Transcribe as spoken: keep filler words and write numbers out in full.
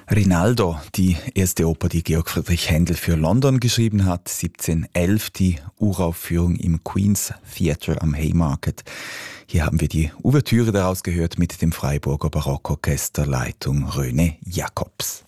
Rinaldo, die erste Oper, die Georg Friedrich Händel für London geschrieben hat, siebzehnhundertelf, die Uraufführung im Queen's Theatre am Haymarket. Hier haben wir die Ouvertüre daraus gehört mit dem Freiburger Barockorchester Leitung René Jacobs.